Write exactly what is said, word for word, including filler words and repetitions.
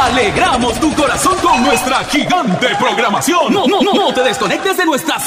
Alegramos tu corazón con nuestra gigante programación. No, no, no, no te desconectes de nuestra